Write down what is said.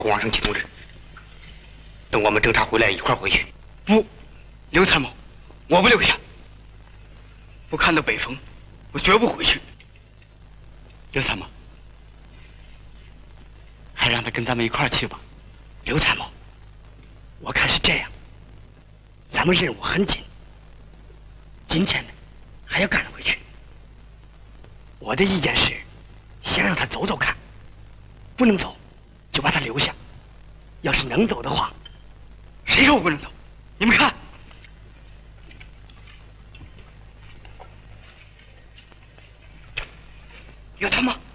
王生奇同志，等我们侦查回来一块儿回去。 不，刘参谋，我不留下。不看到北风，我绝不回去。刘参谋，还让他跟咱们一块儿去吧。 刘参谋，我看是这样，咱们任务很紧，今天呢还要赶回去。我的意见是，先让他走走看，不能走就把他留下。要是能走的话， 谁说我不能走？你们看， 有他吗？